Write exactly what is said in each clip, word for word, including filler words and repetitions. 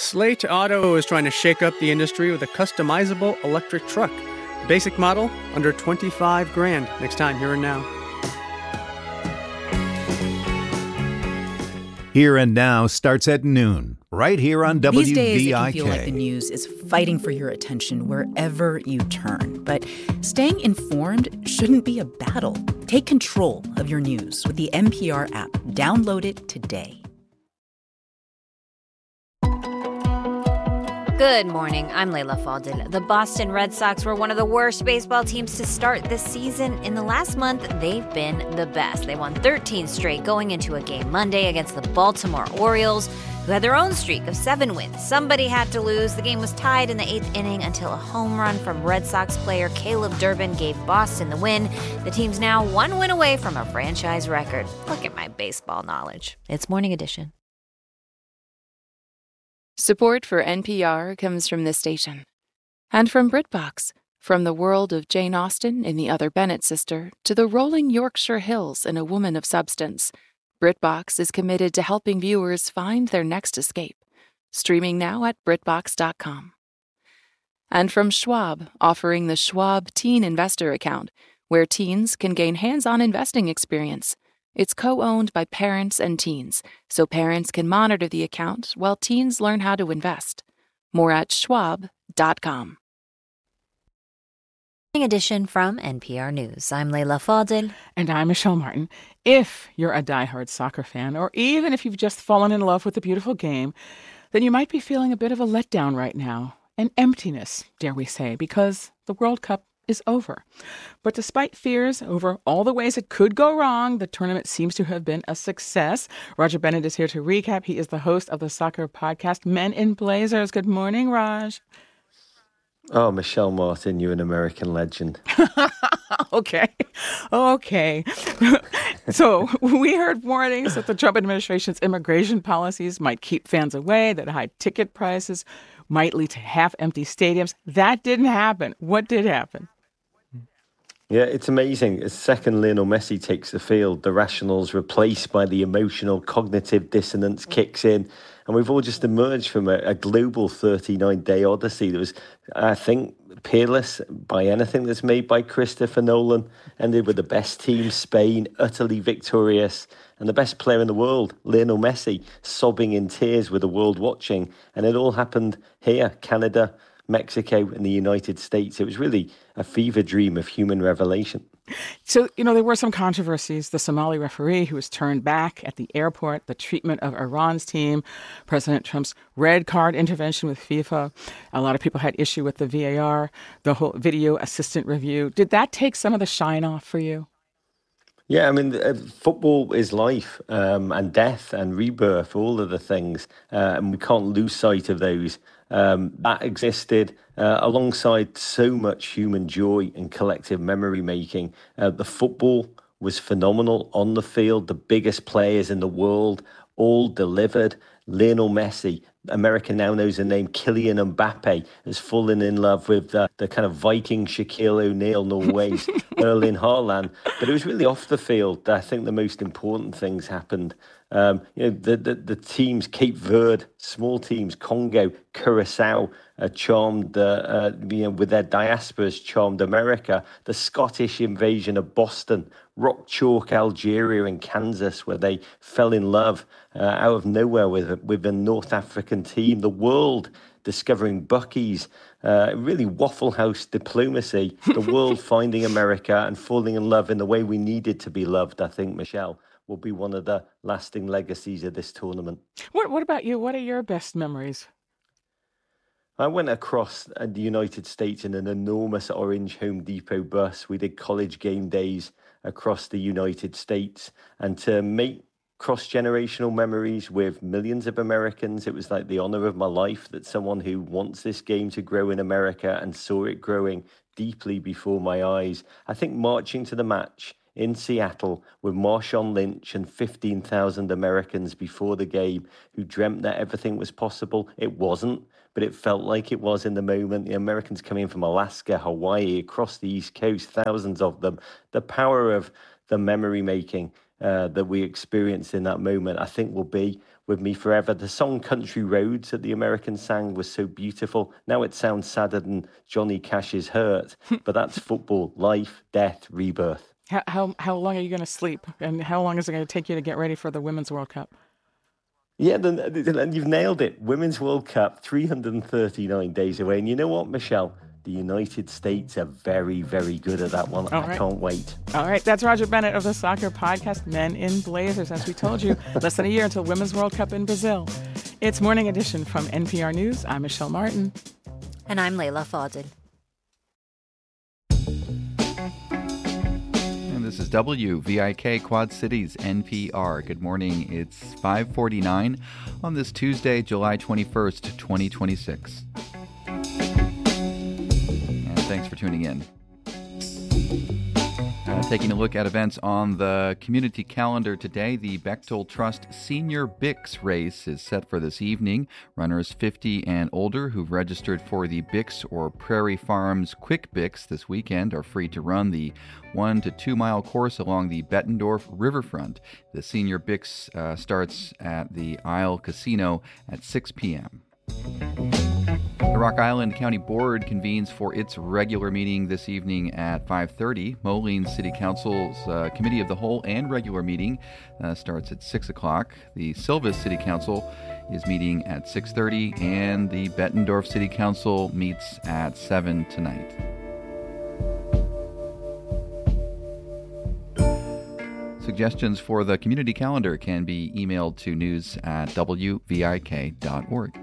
Slate Auto is trying to shake up the industry with a customizable electric truck. Basic model, under twenty-five grand. Next time, Here and Now. Here and Now starts at noon, right here on W V I K. These days, it can feel like the news is fighting for your attention wherever you turn. But staying informed shouldn't be a battle. Take control of your news with the N P R app. Download it today. Good morning. I'm Leila Fadel. The Boston Red Sox were one of the worst baseball teams to start this season. In the last month, they've been the best. They won thirteen straight going into a game Monday against the Baltimore Orioles, who had their own streak of seven wins. Somebody had to lose. The game was tied in the eighth inning until a home run from Red Sox player Caleb Durbin gave Boston the win. The team's now one win away from a franchise record. Look at my baseball knowledge. It's Morning Edition. Support for N P R comes from this station. And from BritBox, from the world of Jane Austen in The Other Bennett Sister to the rolling Yorkshire Hills in A Woman of Substance, BritBox is committed to helping viewers find their next escape. Streaming now at BritBox dot com. And from Schwab, offering the Schwab Teen Investor Account, where teens can gain hands-on investing experience. It's co-owned by parents and teens, so parents can monitor the account while teens learn how to invest. More at schwab dot com. Edition from N P R News. I'm Leila Fadel. And I'm Michelle Martin. If you're a diehard soccer fan, or even if you've just fallen in love with a beautiful game, then you might be feeling a bit of a letdown right now. An emptiness, dare we say, because the World Cup is over. But despite fears over all the ways it could go wrong, the tournament seems to have been a success. Roger Bennett is here to recap. He is the host of the soccer podcast Men in Blazers. Good morning, Raj. Oh, Michelle Martin, you're an American legend. Okay. Okay. So we heard warnings that the Trump administration's immigration policies might keep fans away, that high ticket prices might lead to half-empty stadiums. That didn't happen. What did happen? Yeah, it's amazing. As second Lionel Messi takes the field, the rationale's replaced by the emotional cognitive dissonance kicks in. And we've all just emerged from a, a global thirty-nine day odyssey that was, I think, peerless by anything that's made by Christopher Nolan. Ended with the best team, Spain, utterly victorious. And the best player in the world, Lionel Messi, sobbing in tears with the world watching. And it all happened here, Canada, Mexico, and the United States. It was really a fever dream of human revelation. So, you know, there were some controversies. The Somali referee who was turned back at the airport, the treatment of Iran's team, President Trump's red card intervention with FIFA. A lot of people had issue with the V A R, the whole video assistant review. Did that take some of the shine off for you? Yeah, I mean, uh, football is life um, and death and rebirth, all of the things, uh, and we can't lose sight of those. Um, that existed uh, alongside so much human joy and collective memory making. Uh, the football was phenomenal on the field. The biggest players in the world all delivered. Lionel Messi, America now knows the name Kylian Mbappe, has fallen in love with uh, the kind of Viking Shaquille O'Neal, Norway's Erling Haaland. But it was really off the field that I think the most important things happened. Um, you know, the, the, the teams, Cape Verde, small teams, Congo, Curacao, uh, charmed, uh, uh, you know, with their diasporas, charmed America. The Scottish invasion of Boston, Rock Chalk, Algeria and Kansas, where they fell in love uh, out of nowhere with, with a North African team. The world discovering Buc-ee's, uh, really Waffle House diplomacy. The world finding America and falling in love in the way we needed to be loved, I think, Michelle, will be one of the lasting legacies of this tournament. What What about you? What are your best memories? I went across the United States in an enormous orange Home Depot bus. We did college game days across the United States. And to make cross-generational memories with millions of Americans, it was like the honor of my life that someone who wants this game to grow in America and saw it growing deeply before my eyes. I think marching to the match in Seattle with Marshawn Lynch and fifteen thousand Americans before the game who dreamt that everything was possible. It wasn't, but it felt like it was in the moment. The Americans coming from Alaska, Hawaii, across the East Coast, thousands of them. The power of the memory making uh, that we experienced in that moment, I think will be with me forever. The song Country Roads that the Americans sang was so beautiful. Now it sounds sadder than Johnny Cash's Hurt, but that's football, life, death, rebirth. How, how, how long are you going to sleep? And how long is it going to take you to get ready for the Women's World Cup? Yeah, then you've nailed it. Women's World Cup, three hundred thirty-nine days away. And you know what, Michelle? The United States are very, very good at that one. All I right. can't wait. All right. That's Roger Bennett of the soccer podcast, Men in Blazers. As we told you, less than a year until Women's World Cup in Brazil. It's Morning Edition from N P R News. I'm Michelle Martin. And I'm Leila Fadel. And this is W V I K Quad Cities N P R. Good morning. It's five forty-nine on this Tuesday, July twenty-first, twenty twenty-six. Thanks for tuning in. Uh, taking a look at events on the community calendar today, the Bechtel Trust Senior B I C S race is set for this evening. Runners fifty and older who've registered for the B I C S or Prairie Farms Quick B I C S this weekend are free to run the one to two mile course along the Bettendorf Riverfront. The Senior B I C S uh, starts at the Isle Casino at six p.m. The Rock Island County Board convenes for its regular meeting this evening at five thirty. Moline City Council's uh, Committee of the Whole and regular meeting uh, starts at six o'clock. The Silvis City Council is meeting at six thirty, and the Bettendorf City Council meets at seven tonight. Suggestions for the community calendar can be emailed to news at w v i k dot org.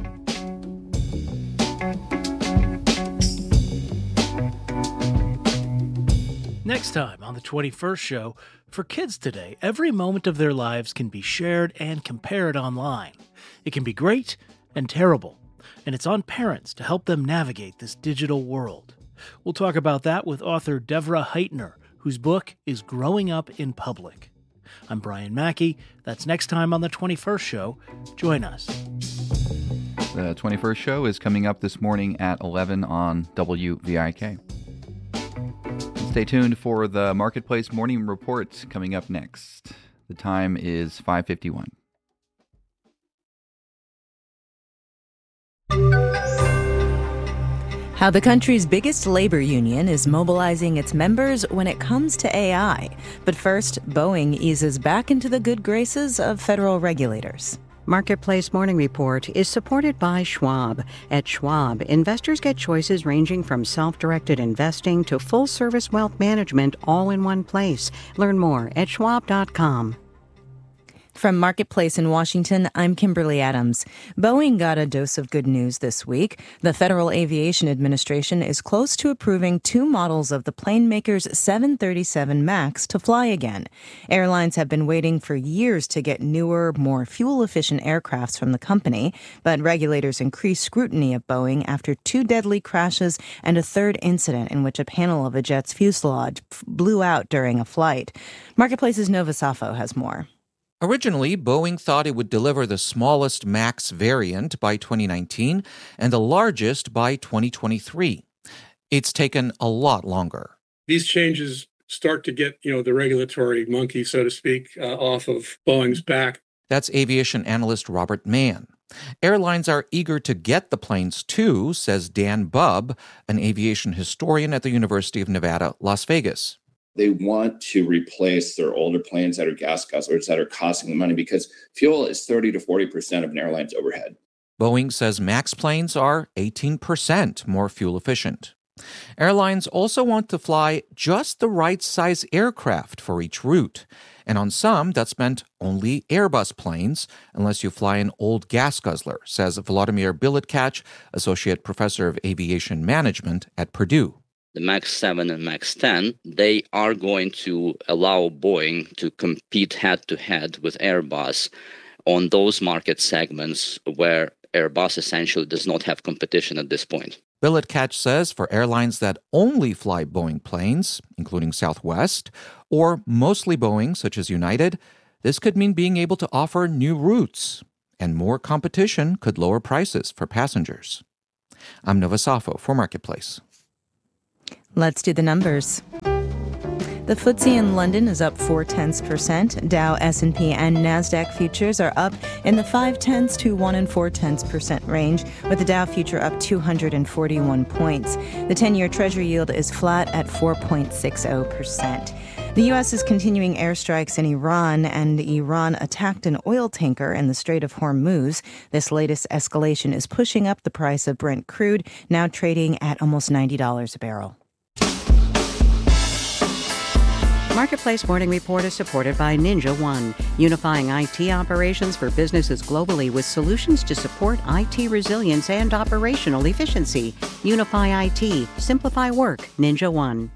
Next time on the twenty-first show, for kids today, every moment of their lives can be shared and compared online. It can be great and terrible, and it's on parents to help them navigate this digital world. We'll talk about that with author Devra Heitner, whose book is Growing Up in Public. I'm Brian Mackey. That's next time on the twenty-first show. Join us. The twenty-first show is coming up this morning at eleven on W V I K. Stay tuned for the Marketplace Morning Report coming up next. The time is five fifty-one. How the country's biggest labor union is mobilizing its members when it comes to A I. But first, Boeing eases back into the good graces of federal regulators. Marketplace Morning Report is supported by Schwab. At Schwab, investors get choices ranging from self-directed investing to full-service wealth management all in one place. Learn more at schwab dot com. From Marketplace in Washington, I'm Kimberly Adams. Boeing got a dose of good news this week. The Federal Aviation Administration is close to approving two models of the plane maker's seven thirty-seven MAX to fly again. Airlines have been waiting for years to get newer, more fuel-efficient aircrafts from the company, but regulators increased scrutiny of Boeing after two deadly crashes and a third incident in which a panel of a jet's fuselage blew out during a flight. Marketplace's Nova Safo has more. Originally, Boeing thought it would deliver the smallest MAX variant by twenty nineteen and the largest by twenty twenty-three. It's taken a lot longer. These changes start to get, you know, the regulatory monkey, so to speak, uh, off of Boeing's back. That's aviation analyst Robert Mann. Airlines are eager to get the planes too, says Dan Bubb, an aviation historian at the University of Nevada, Las Vegas. They want to replace their older planes that are gas guzzlers that are costing them money because fuel is thirty to forty percent of an airline's overhead. Boeing says MAX planes are eighteen percent more fuel efficient. Airlines also want to fly just the right size aircraft for each route. And on some, that's meant only Airbus planes, unless you fly an old gas guzzler, says Vladimir Biletkach, associate professor of aviation management at Purdue. The MAX seven and MAX ten, they are going to allow Boeing to compete head-to-head with Airbus on those market segments where Airbus essentially does not have competition at this point. Biletkach says for airlines that only fly Boeing planes, including Southwest, or mostly Boeing, such as United, this could mean being able to offer new routes, and more competition could lower prices for passengers. I'm Nova Safo for Marketplace. Let's do the numbers. The The F T S E in London is up four tenths percent. Dow, S and P, and NASDAQ futures are up in the five tenths to one and four tenths percent range, with the Dow future up two hundred forty-one points. The ten-year Treasury yield is flat at four point six zero percent. The U S is continuing airstrikes in Iran, and Iran attacked an oil tanker in the Strait of Hormuz. This latest escalation is pushing up the price of Brent crude, now trading at almost ninety dollars a barrel. Marketplace Morning Report is supported by Ninja One, unifying I T operations for businesses globally with solutions to support I T resilience and operational efficiency. Unify I T. Simplify work. Ninja One.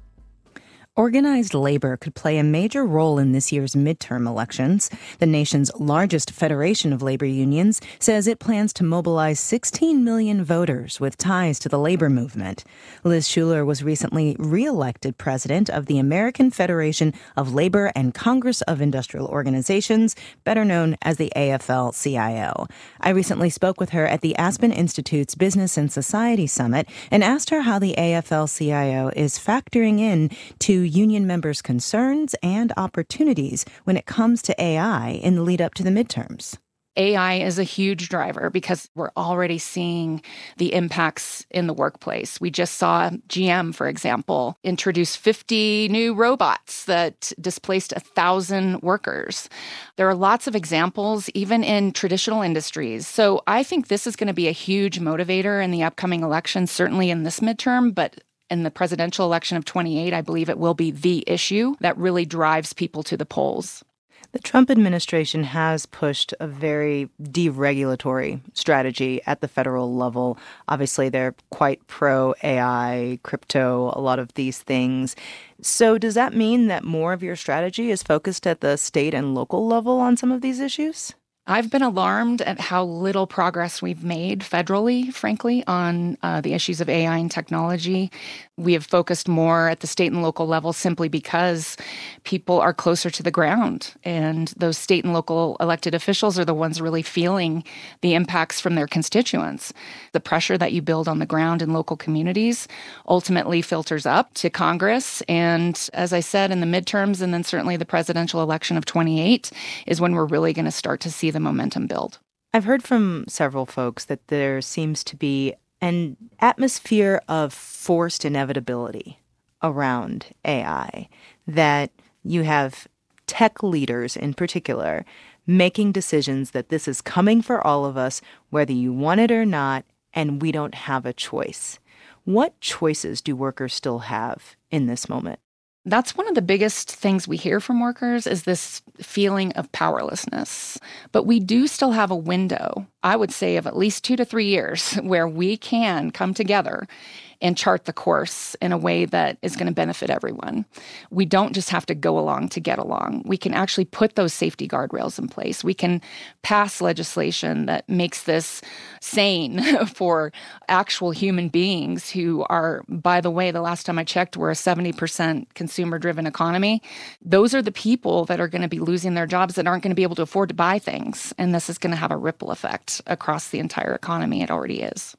Organized labor could play a major role in this year's midterm elections. The nation's largest federation of labor unions says it plans to mobilize sixteen million voters with ties to the labor movement. Liz Shuler was recently re-elected president of the American Federation of Labor and Congress of Industrial Organizations, better known as the A F L C I O. I recently spoke with her at the Aspen Institute's Business and Society Summit and asked her how the A F L C I O is factoring in to union members' concerns and opportunities when it comes to A I in the lead up to the midterms. A I is a huge driver because we're already seeing the impacts in the workplace. We just saw G M, for example, introduce fifty new robots that displaced one thousand workers. There are lots of examples, even in traditional industries. So I think this is going to be a huge motivator in the upcoming election, certainly in this midterm, but in the presidential election of twenty-eight, I believe it will be the issue that really drives people to the polls. The Trump administration has pushed a very deregulatory strategy at the federal level. Obviously, they're quite pro-A I, crypto, a lot of these things. So does that mean that more of your strategy is focused at the state and local level on some of these issues? I've been alarmed at how little progress we've made federally, frankly, on uh, the issues of A I and technology. We have focused more at the state and local level simply because people are closer to the ground. And those state and local elected officials are the ones really feeling the impacts from their constituents. The pressure that you build on the ground in local communities ultimately filters up to Congress. And as I said, in the midterms and then certainly the presidential election of twenty-eight is when we're really going to start to see the momentum build. I've heard from several folks that there seems to be an atmosphere of forced inevitability around A I, that you have tech leaders in particular making decisions that this is coming for all of us, whether you want it or not, and we don't have a choice. What choices do workers still have in this moment? That's one of the biggest things we hear from workers is this feeling of powerlessness. But we do still have a window, I would say, of at least two to three years where we can come together and chart the course in a way that is going to benefit everyone. We don't just have to go along to get along. We can actually put those safety guardrails in place. We can pass legislation that makes this sane for actual human beings who are, by the way, the last time I checked, we're a seventy percent consumer-driven economy. Those are the people that are going to be losing their jobs that aren't going to be able to afford to buy things. And this is going to have a ripple effect across the entire economy. It already is.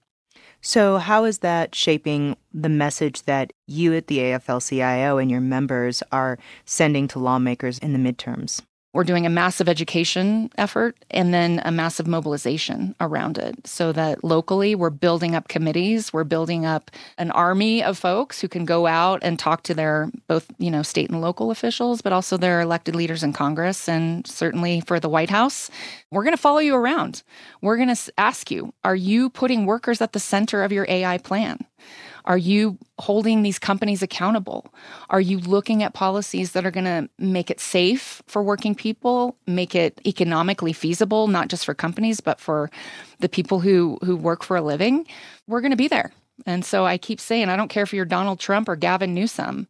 So how is that shaping the message that you at the A F L C I O and your members are sending to lawmakers in the midterms? We're doing a massive education effort and then a massive mobilization around it so that locally we're building up committees. We're building up an army of folks who can go out and talk to their both, you know, state and local officials, but also their elected leaders in Congress and certainly for the White House. We're going to follow you around. We're going to ask you, are you putting workers at the center of your A I plan? Are you holding these companies accountable? Are you looking at policies that are going to make it safe for working people, make it economically feasible, not just for companies, but for the people who, who work for a living? We're going to be there. And so I keep saying, I don't care if you're Donald Trump or Gavin Newsom,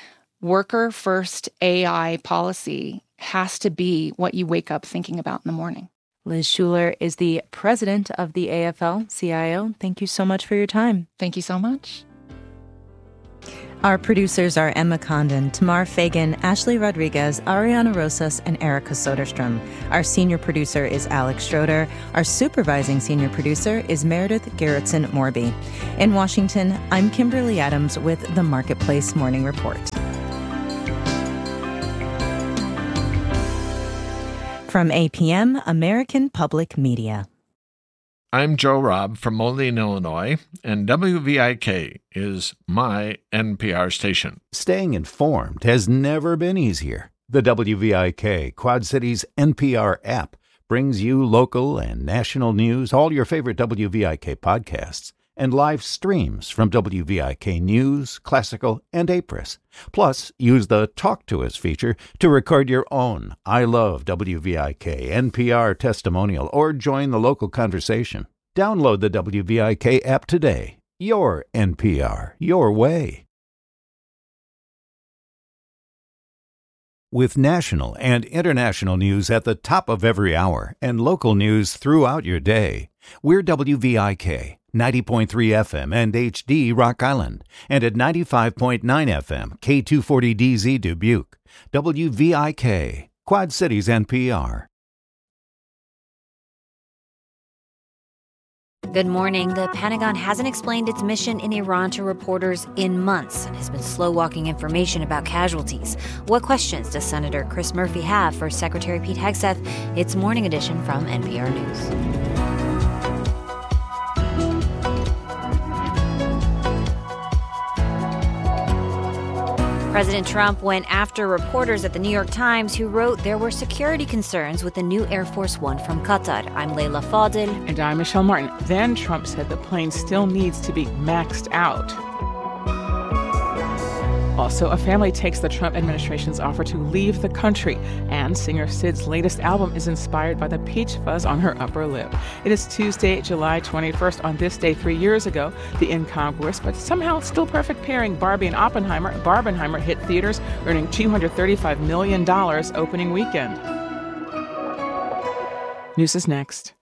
worker-first A I policy has to be what you wake up thinking about in the morning. Liz Shuler is the president of the A F L C I O. Thank you so much for your time. Thank you so much. Our producers are Emma Condon, Tamar Fagan, Ashley Rodriguez, Ariana Rosas, and Erica Soderstrom. Our senior producer is Alex Schroeder. Our supervising senior producer is Meredith Gerritsen-Morby. In Washington, I'm Kimberly Adams with the Marketplace Morning Report. From A P M, American Public Media. I'm Joe Robb from Moline, Illinois, and W V I K is my N P R station. Staying informed has never been easier. The W V I K Quad Cities N P R app brings you local and national news, all your favorite W V I K podcasts, and live streams from W V I K News, Classical, and Apris. Plus, use the Talk to Us feature to record your own I Love W V I K N P R testimonial or join the local conversation. Download the W V I K app today. Your N P R, your way. With national and international news at the top of every hour and local news throughout your day, we're W V I K, ninety point three F M and H D Rock Island, and at ninety-five point nine F M, K two forty D Z Dubuque. W V I K, Quad Cities N P R. Good morning. The Pentagon hasn't explained its mission in Iran to reporters in months and has been slow-walking information about casualties. What questions does Senator Chris Murphy have for Secretary Pete Hegseth? It's Morning Edition from N P R News. President Trump went after reporters at the New York Times who wrote there were security concerns with the new Air Force One from Qatar. I'm Leila Fadel. And I'm Michelle Martin. Then Trump said the plane still needs to be maxed out. Also, a family takes the Trump administration's offer to leave the country, and singer Syd's latest album is inspired by the peach fuzz on her upper lip. It is Tuesday, July twenty-first. On this day three years ago, the incongruous but somehow still perfect pairing Barbie and Oppenheimer, Barbenheimer hit theaters, earning two hundred thirty-five million dollars opening weekend. News is next.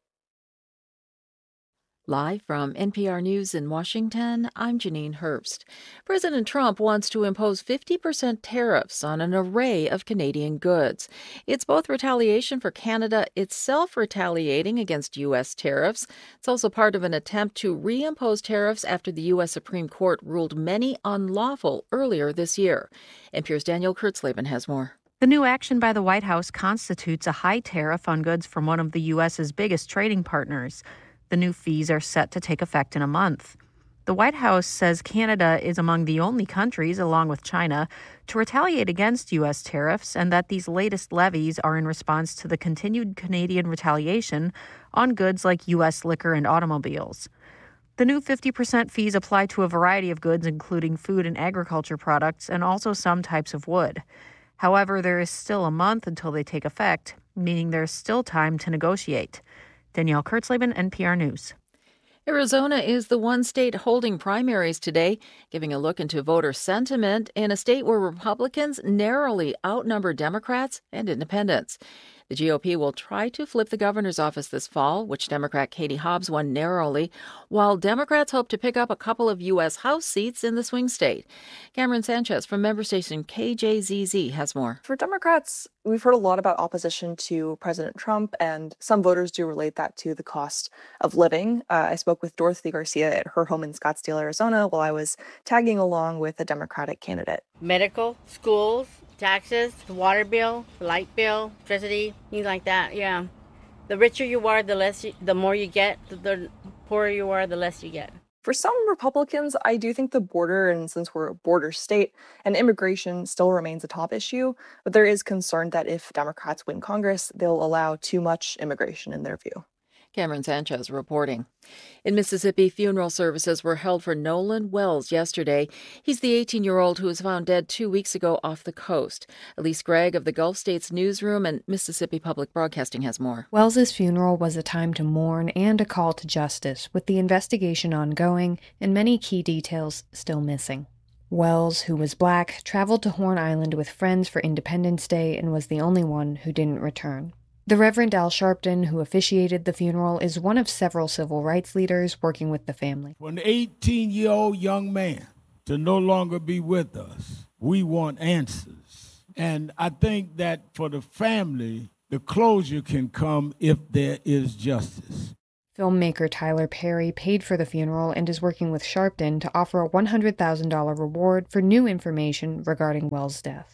Live from N P R News in Washington, I'm Janine Herbst. President Trump wants to impose fifty percent tariffs on an array of Canadian goods. It's both retaliation for Canada itself retaliating against U S tariffs. It's also part of an attempt to reimpose tariffs after the U S Supreme Court ruled many unlawful earlier this year. N P R's Daniel Kurtzleben has more. The new action by the White House constitutes a high tariff on goods from one of the U S's biggest trading partners. The new fees are set to take effect in a month. The White House says Canada is among the only countries, along with China, to retaliate against U S tariffs, and that these latest levies are in response to the continued Canadian retaliation on goods like U S liquor and automobiles. The new fifty percent fees apply to a variety of goods, including food and agriculture products, and also some types of wood. However, there is still a month until they take effect, meaning there's still time to negotiate. Danielle Kurtzleben, N P R News. Arizona is the one state holding primaries today, giving a look into voter sentiment in a state where Republicans narrowly outnumber Democrats and independents. The G O P will try to flip the governor's office this fall, which Democrat Katie Hobbs won narrowly, while Democrats hope to pick up a couple of U S House seats in the swing state. Cameron Sanchez from member station K J Z Z has more. For Democrats, we've heard a lot about opposition to President Trump, and some voters do relate that to the cost of living. Uh, I spoke with Dorothy Garcia at her home in Scottsdale, Arizona, while I was tagging along with a Democratic candidate. Medical, schools, taxes, the water bill, the light bill, electricity, things like that, yeah. The richer you are, the less, you, the more you get. The, the poorer you are, the less you get. For some Republicans, I do think the border, and since we're a border state, and immigration still remains a top issue, but there is concern that if Democrats win Congress, they'll allow too much immigration in their view. Cameron Sanchez reporting. In Mississippi, funeral services were held for Nolan Wells yesterday. He's the eighteen-year-old who was found dead two weeks ago off the coast. Elise Gregg of the Gulf States Newsroom and Mississippi Public Broadcasting has more. Wells's funeral was a time to mourn and a call to justice, with the investigation ongoing and many key details still missing. Wells, who was black, traveled to Horn Island with friends for Independence Day and was the only one who didn't return. The Reverend Al Sharpton, who officiated the funeral, is one of several civil rights leaders working with the family. For an eighteen-year-old young man to no longer be with us, we want answers. And I think that for the family, the closure can come if there is justice. Filmmaker Tyler Perry paid for the funeral and is working with Sharpton to offer a one hundred thousand dollars reward for new information regarding Wells' death.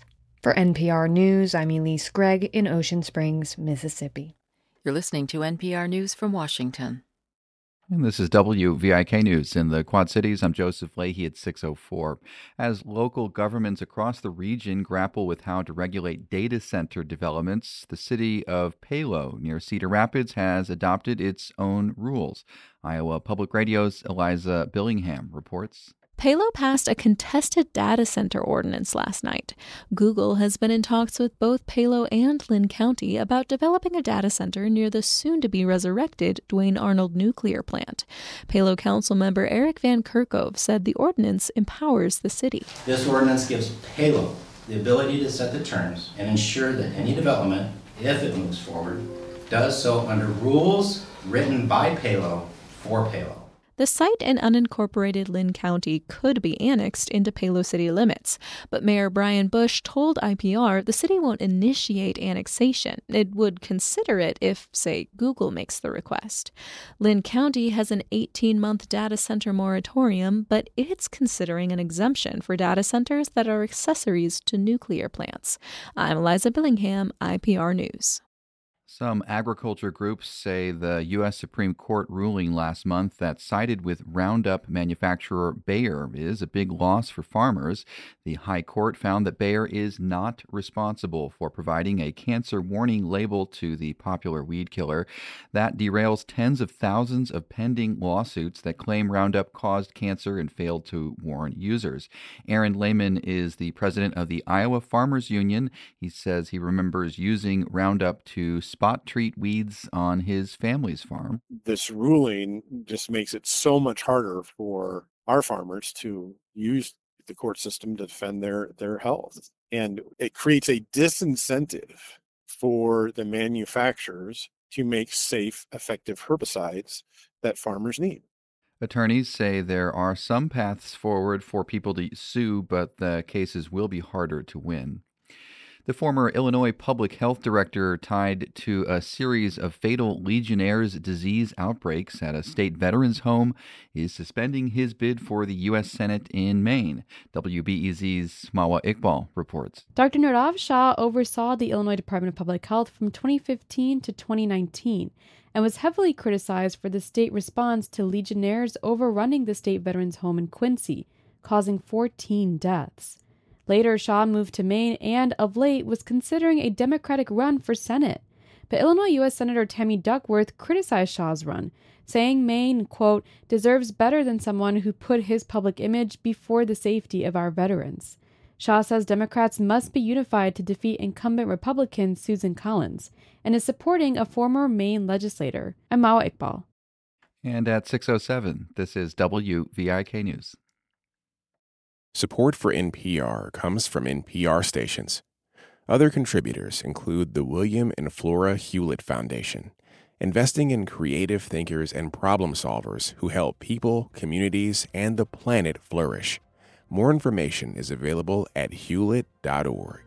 For N P R News, I'm Elise Gregg in Ocean Springs, Mississippi. You're listening to N P R News from Washington. And this is W V I K News in the Quad Cities. I'm Joseph Leahy at six oh four. As local governments across the region grapple with how to regulate data center developments, the city of Palo near Cedar Rapids has adopted its own rules. Iowa Public Radio's Eliza Billingham reports. Palo passed a contested data center ordinance last night. Google has been in talks with both Palo and Lynn County about developing a data center near the soon-to-be-resurrected Duane Arnold nuclear plant. Palo Council member Eric Van Kerkhove said the ordinance empowers the city. This ordinance gives Palo the ability to set the terms and ensure that any development, if it moves forward, does so under rules written by Palo for Palo. The site in unincorporated Lynn County could be annexed into Palo city limits, but Mayor Brian Bush told I P R the city won't initiate annexation. It would consider it if, say, Google makes the request. Lynn County has an eighteen-month data center moratorium, but it's considering an exemption for data centers that are accessories to nuclear plants. I'm Eliza Billingham, I P R News. Some agriculture groups say the U S Supreme Court ruling last month that sided with Roundup manufacturer Bayer is a big loss for farmers. The High Court found that Bayer is not responsible for providing a cancer warning label to the popular weed killer. That derails tens of thousands of pending lawsuits that claim Roundup caused cancer and failed to warn users. Aaron Lehman is the president of the Iowa Farmers Union. He says he remembers using Roundup to spot treat weeds on his family's farm. This ruling just makes it so much harder for our farmers to use the court system to defend their, their health. And it creates a disincentive for the manufacturers to make safe, effective herbicides that farmers need. Attorneys say there are some paths forward for people to sue, but the cases will be harder to win. The former Illinois public health director tied to a series of fatal Legionnaire's disease outbreaks at a state veterans home is suspending his bid for the U S Senate in Maine. W B E Z's Mawa Iqbal reports. Doctor Nirav Shah oversaw the Illinois Department of Public Health from twenty fifteen to twenty nineteen and was heavily criticized for the state response to Legionnaires overrunning the state veterans home in Quincy, causing fourteen deaths. Later, Shah moved to Maine and, of late, was considering a Democratic run for Senate. But Illinois U S Senator Tammy Duckworth criticized Shah's run, saying Maine, quote, deserves better than someone who put his public image before the safety of our veterans. Shah says Democrats must be unified to defeat incumbent Republican Susan Collins, and is supporting a former Maine legislator. I'm Mawa Iqbal. And at six oh seven, this is W V I K News. Support for N P R comes from N P R stations. Other contributors include the William and Flora Hewlett Foundation, investing in creative thinkers and problem solvers who help people, communities, and the planet flourish. More information is available at hewlett dot org.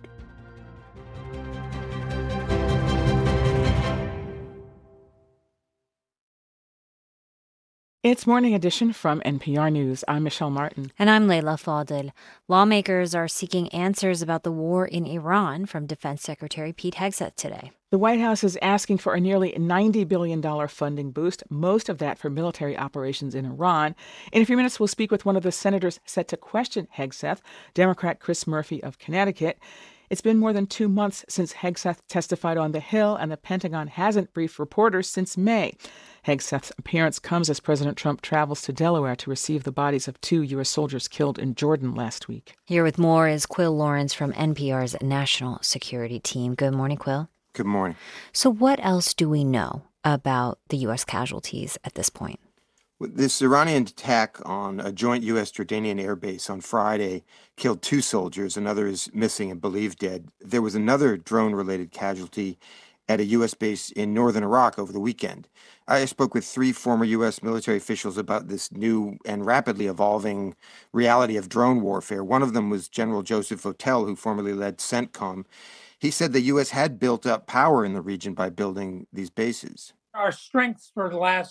It's Morning Edition from N P R News. I'm Michelle Martin. And I'm Leila Fadel. Lawmakers are seeking answers about the war in Iran from Defense Secretary Pete Hegseth today. The White House is asking for a nearly ninety billion dollars funding boost, most of that for military operations in Iran. In a few minutes, we'll speak with one of the senators set to question Hegseth, Democrat Chris Murphy of Connecticut. It's been more than two months since Hegseth testified on the Hill, and the Pentagon hasn't briefed reporters since May. Hegseth's appearance comes as President Trump travels to Delaware to receive the bodies of two U S soldiers killed in Jordan last week. Here with more is Quill Lawrence from N P R's National Security Team. Good morning, Quill. Good morning. So what else do we know about the U S casualties at this point? This Iranian attack on a joint U S Jordanian air base on Friday killed two soldiers. Another is missing and believed dead. There was another drone-related casualty at a U S base in northern Iraq over the weekend. I spoke with three former U S military officials about this new and rapidly evolving reality of drone warfare. One of them was General Joseph Votel, who formerly led CENTCOM. He said the U S had built up power in the region by building these bases. Our strengths for the last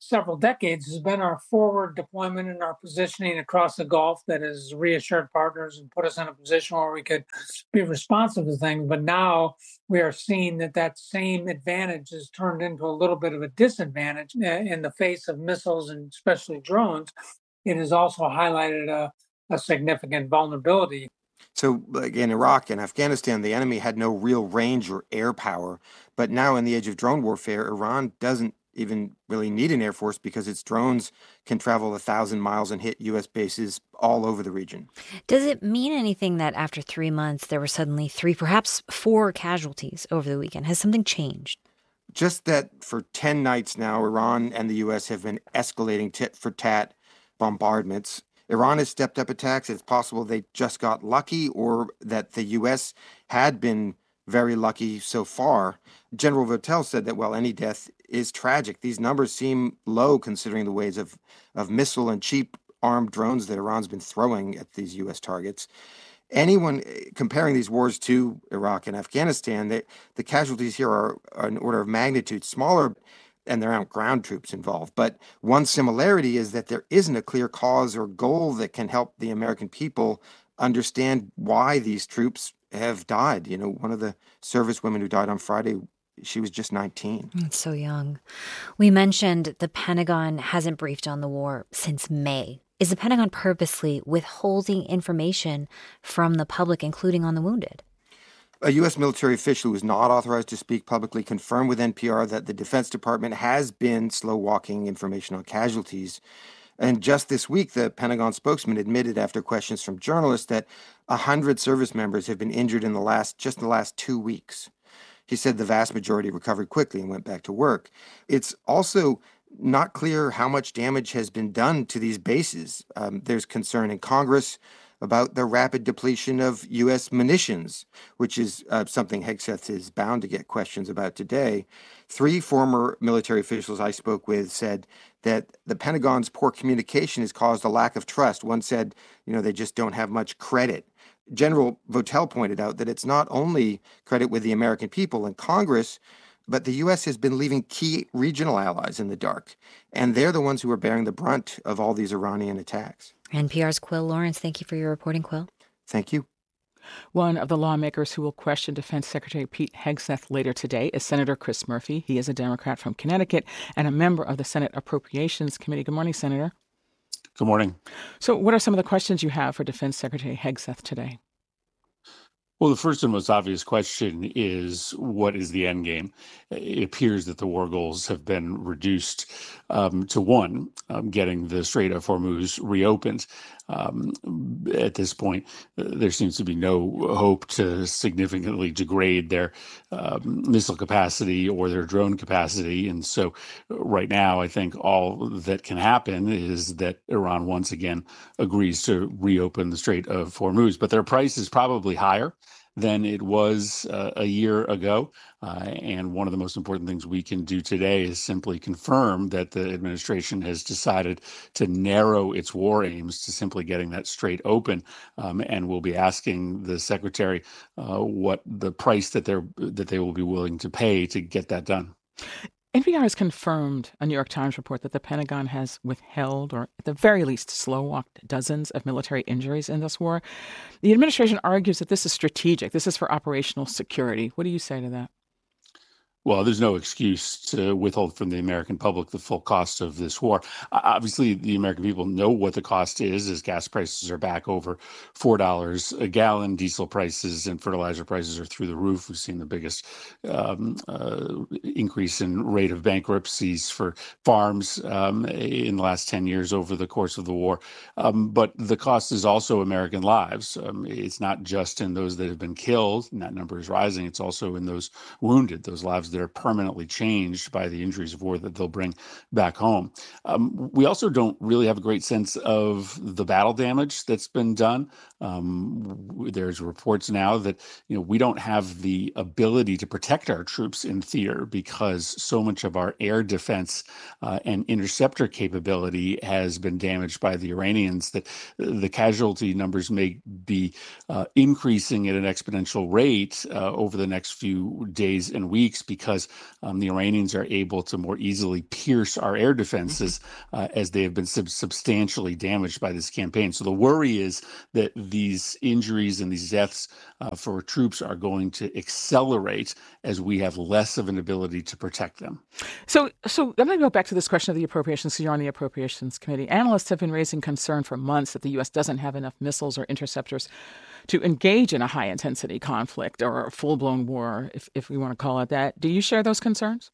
several decades has been our forward deployment and our positioning across the Gulf that has reassured partners and put us in a position where we could be responsive to things. But now we are seeing that that same advantage is turned into a little bit of a disadvantage in the face of missiles and especially drones. It has also highlighted a, a significant vulnerability. So, like in Iraq and Afghanistan, the enemy had no real range or air power. But now, in the age of drone warfare, Iran doesn't even really need an air force because its drones can travel a thousand miles and hit U S bases all over the region. Does it mean anything that after three months there were suddenly three, perhaps four casualties over the weekend? Has something changed? Just that for ten nights now, Iran and the U S have been escalating tit for tat bombardments. Iran has stepped up attacks. It's possible they just got lucky or that the U S had been very lucky so far. General Votel said that while any death is tragic, these numbers seem low considering the waves of, of missile and cheap armed drones that Iran's been throwing at these U S targets. Anyone comparing these wars to Iraq and Afghanistan, they, the casualties here are, are an order of magnitude smaller, and there aren't ground troops involved. But one similarity is that there isn't a clear cause or goal that can help the American people understand why these troops have died. You know, one of the service women who died on Friday, she was just nineteen. It's so young. We mentioned the Pentagon hasn't briefed on the war since May. Is the Pentagon purposely withholding information from the public, including on the wounded? A U S military official who is not authorized to speak publicly confirmed with N P R that the Defense Department has been slow-walking information on casualties. And just this week, the Pentagon spokesman admitted after questions from journalists that one hundred service members have been injured in the last just in the last two weeks. He said the vast majority recovered quickly and went back to work. It's also not clear how much damage has been done to these bases. Um, there's concern in Congress about the rapid depletion of U S munitions, which is uh, something Hegseth is bound to get questions about today. Three former military officials I spoke with said that the Pentagon's poor communication has caused a lack of trust. One said, you know, they just don't have much credit. General Votel pointed out that it's not only credit with the American people and Congress, but the U S has been leaving key regional allies in the dark, and they're the ones who are bearing the brunt of all these Iranian attacks. N P R's Quill Lawrence, thank you for your reporting, Quill. Thank you. One of the lawmakers who will question Defense Secretary Pete Hegseth later today is Senator Chris Murphy. He is a Democrat from Connecticut and a member of the Senate Appropriations Committee. Good morning, Senator. Good morning. So what are some of the questions you have for Defense Secretary Hegseth today? Well, the first and most obvious question is, what is the end game? It appears that the war goals have been reduced um, to one, um, getting the Strait of Hormuz reopened. Um, at this point, there seems to be no hope to significantly degrade their um, missile capacity or their drone capacity. And so right now, I think all that can happen is that Iran once again agrees to reopen the Strait of Hormuz. But their price is probably higher than it was uh, a year ago. Uh, and one of the most important things we can do today is simply confirm that the administration has decided to narrow its war aims to simply getting that strait open. Um, and we'll be asking the secretary uh, what the price that they're that they will be willing to pay to get that done. N P R has confirmed a New York Times report that the Pentagon has withheld, or at the very least slow-walked, dozens of military injuries in this war. The administration argues that this is strategic. This is for operational security. What do you say to that? Well, there's no excuse to withhold from the American public the full cost of this war. Obviously, the American people know what the cost is, as gas prices are back over four dollars a gallon. Diesel prices and fertilizer prices are through the roof. We've seen the biggest um, uh, increase in rate of bankruptcies for farms um, in the last ten years over the course of the war. Um, but the cost is also American lives. Um, it's not just in those that have been killed, and that number is rising. It's also in those wounded, those lives that are permanently changed by the injuries of war that they'll bring back home. Um, we also don't really have a great sense of the battle damage that's been done. Um, there's reports now that, you know, we don't have the ability to protect our troops in theater because so much of our air defense uh, and interceptor capability has been damaged by the Iranians that the casualty numbers may be uh, increasing at an exponential rate uh, over the next few days and weeks because because um, the Iranians are able to more easily pierce our air defenses uh, as they have been sub- substantially damaged by this campaign. So the worry is that these injuries and these deaths uh, for troops are going to accelerate as we have less of an ability to protect them. So, so I'm going to go back to this question of the appropriations. So you're on the Appropriations Committee. Analysts have been raising concern for months that the U S doesn't have enough missiles or interceptors to engage in a high-intensity conflict or a full-blown war, if, if we want to call it that. Do you share those concerns?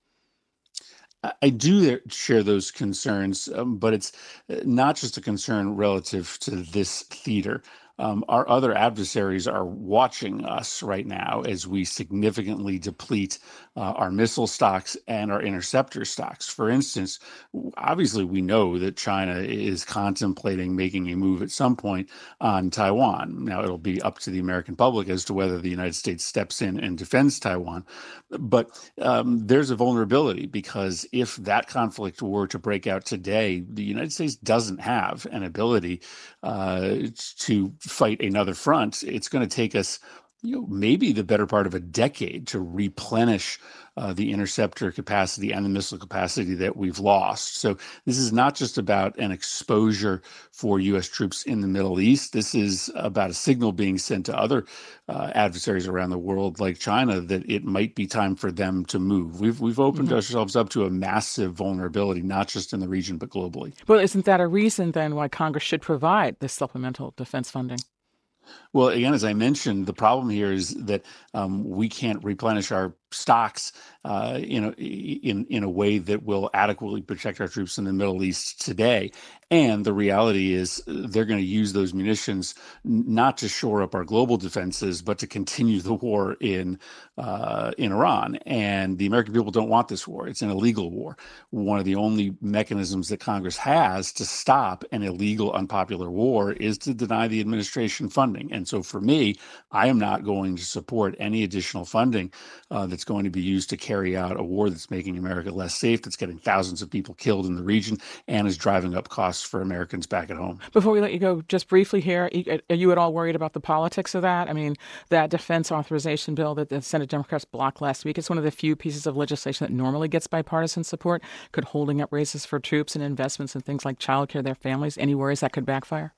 I do share those concerns, um, but it's not just a concern relative to this theater. Um, our other adversaries are watching us right now as we significantly deplete uh, our missile stocks and our interceptor stocks. For instance, obviously we know that China is contemplating making a move at some point on Taiwan. Now, it'll be up to the American public as to whether the United States steps in and defends Taiwan. But um, there's a vulnerability because if that conflict were to break out today, the United States doesn't have an ability uh, to fight another front. It's going to take us, you know, maybe the better part of a decade to replenish uh, the interceptor capacity and the missile capacity that we've lost. So this is not just about an exposure for U S troops in the Middle East. This is about a signal being sent to other uh, adversaries around the world, like China, that it might be time for them to move. We've we've opened mm-hmm. ourselves up to a massive vulnerability, not just in the region, but globally. Well, isn't that a reason then why Congress should provide this supplemental defense funding? Well, again, as I mentioned, the problem here is that um, we can't replenish our stocks uh, in, a, in in a way that will adequately protect our troops in the Middle East today. And the reality is they're going to use those munitions not to shore up our global defenses, but to continue the war in uh, in Iran. And the American people don't want this war. It's an illegal war. One of the only mechanisms that Congress has to stop an illegal, unpopular war is to deny the administration funding. And so for me, I am not going to support any additional funding uh, that's going to be used to carry out a war that's making America less safe, that's getting thousands of people killed in the region, and is driving up costs for Americans back at home. Before we let you go, just briefly here, are you at all worried about the politics of that? I mean, that defense authorization bill that the Senate Democrats blocked last week is one of the few pieces of legislation that normally gets bipartisan support. Could holding up raises for troops and investments in things like childcare, their families, any worries that could backfire?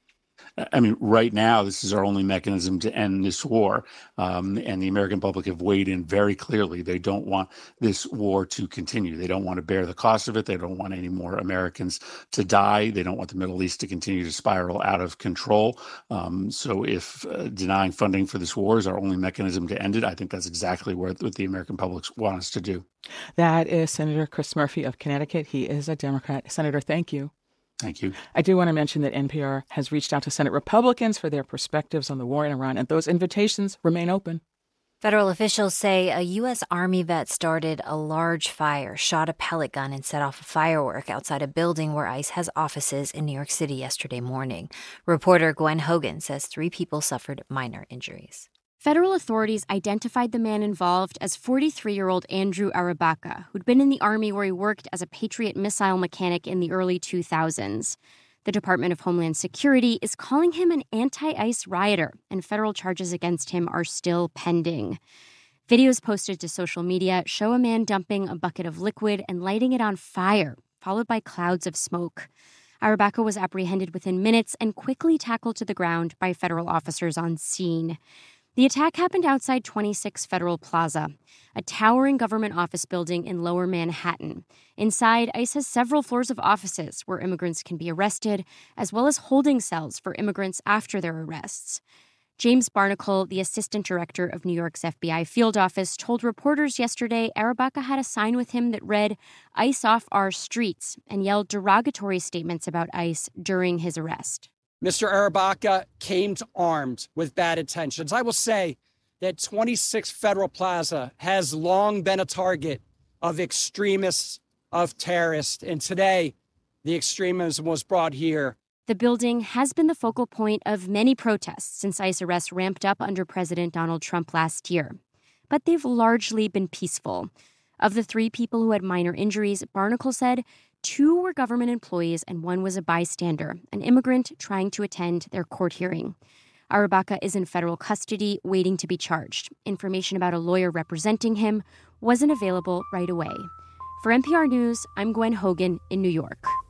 I mean, right now, this is our only mechanism to end this war. Um, and the American public have weighed in very clearly. They don't want this war to continue. They don't want to bear the cost of it. They don't want any more Americans to die. They don't want the Middle East to continue to spiral out of control. Um, so if uh, denying funding for this war is our only mechanism to end it, I think that's exactly what, what the American public want us to do. That is Senator Chris Murphy of Connecticut. He is a Democrat. Senator, thank you. Thank you. I do want to mention that N P R has reached out to Senate Republicans for their perspectives on the war in Iran, and those invitations remain open. Federal officials say a U S. Army vet started a large fire, shot a pellet gun, and set off a firework outside a building where ICE has offices in New York City yesterday morning. Reporter Gwen Hogan says three people suffered minor injuries. Federal authorities identified the man involved as forty-three-year-old Andrew Arabaka, who'd been in the Army where he worked as a Patriot missile mechanic in the early two thousands. The Department of Homeland Security is calling him an anti-ICE rioter, and federal charges against him are still pending. Videos posted to social media show a man dumping a bucket of liquid and lighting it on fire, followed by clouds of smoke. Arabaka was apprehended within minutes and quickly tackled to the ground by federal officers on scene. The attack happened outside twenty-six Federal Plaza, a towering government office building in Lower Manhattan. Inside, ICE has several floors of offices where immigrants can be arrested, as well as holding cells for immigrants after their arrests. James Barnacle, the assistant director of New York's F B I field office, told reporters yesterday Arabaka had a sign with him that read, "ICE off our streets," and yelled derogatory statements about ICE during his arrest. Mister Arabaka came to armed with bad intentions. I will say that twenty-six Federal Plaza has long been a target of extremists, of terrorists, and today the extremism was brought here. The building has been the focal point of many protests since ICE arrests ramped up under President Donald Trump last year. But they've largely been peaceful. Of the three people who had minor injuries, Barnacle said two were government employees and one was a bystander, an immigrant trying to attend their court hearing. Arabaka is in federal custody, waiting to be charged. Information about a lawyer representing him wasn't available right away. For N P R News, I'm Gwen Hogan in New York.